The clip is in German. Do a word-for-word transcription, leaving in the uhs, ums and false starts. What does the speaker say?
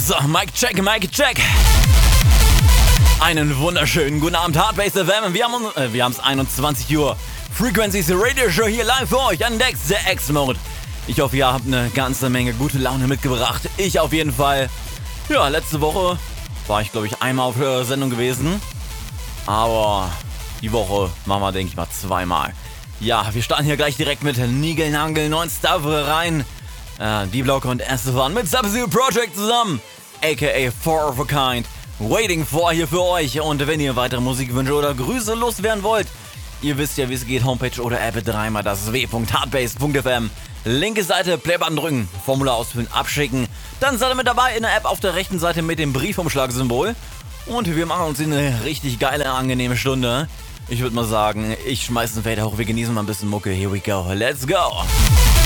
So, Mic check, Mic check. Einen wunderschönen guten Abend, Hardbase F M. Wir haben äh, wir haben es einundzwanzig Uhr. Frequencies Radio Show hier live für euch an Dex, der X-Mode. Ich hoffe, ihr habt eine ganze Menge gute Laune mitgebracht. Ich auf jeden Fall. Ja, letzte Woche war ich, glaube ich, einmal auf der Sendung gewesen. Aber die Woche machen wir, denke ich mal, zweimal. Ja, wir starten hier gleich direkt mit Nigel-Nagel, neuen Stuff rein. Äh, D-Block und Esteban mit Sub-Zero Project zusammen. A K A Four of a Kind. Waiting for hier für euch. Und wenn ihr weitere Musikwünsche oder Grüße loswerden wollt, ihr wisst ja, wie es geht. Homepage oder App dreimal das w punkt hardbase punkt f m. Linke Seite, Playbutton drücken, Formular ausfüllen, abschicken. Dann seid ihr mit dabei in der App auf der rechten Seite mit dem Briefumschlag-Symbol. Und wir machen uns eine richtig geile, angenehme Stunde. Ich würde mal sagen, ich schmeiß den Fader hoch, wir genießen mal ein bisschen Mucke. Here we go, let's go.